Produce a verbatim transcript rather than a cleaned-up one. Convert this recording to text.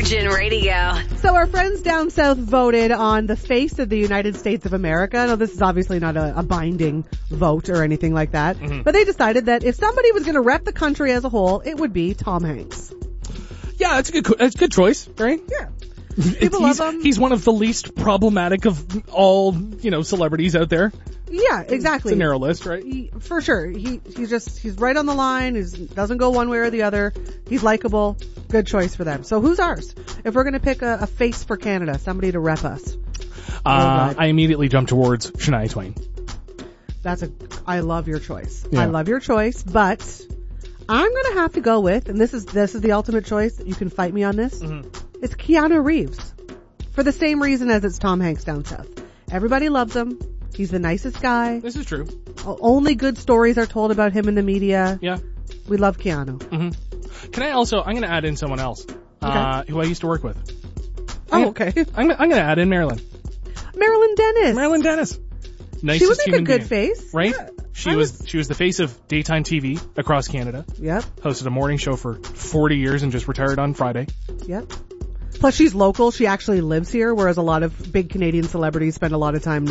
Virgin Radio. So our friends down south voted on the face of the United States of America. Now, this is obviously not a, a binding vote or anything like that, mm-hmm. but they decided that if somebody was going to rep the country as a whole, it would be Tom Hanks. Yeah, that's a good, that's a good choice, right? Yeah. People love he's, him. He's one of the least problematic of all, you know, celebrities out there. Yeah, exactly. It's a narrow list, right? He, for sure. He he's just he's right on the line. He doesn't go one way or the other. He's likable. Good choice for them. So who's ours? If we're going to pick a, a face for Canada, somebody to rep us. Uh, I immediately jump towards Shania Twain. That's a. I love your choice. Yeah. I love your choice, but I'm going to have to go with, and this is this is the ultimate choice. You can fight me on this. Mm-hmm. It's Keanu Reeves. For the same reason as it's Tom Hanks down south. Everybody loves him. He's the nicest guy. This is true. Only good stories are told about him in the media. Yeah. We love Keanu. Mm-hmm. Can I also, I'm going to add in someone else, okay. uh, who I used to work with. Oh, I'm, okay. I'm, I'm going to add in Marilyn. Marilyn Dennis. Marilyn Dennis. Nicest she would make human a good being, face. Right? Yeah. She was, was she was the face of daytime T V across Canada. Yep. Hosted a morning show for forty years and just retired on Friday. Yep. Plus she's local. She actually lives here, whereas a lot of big Canadian celebrities spend a lot of time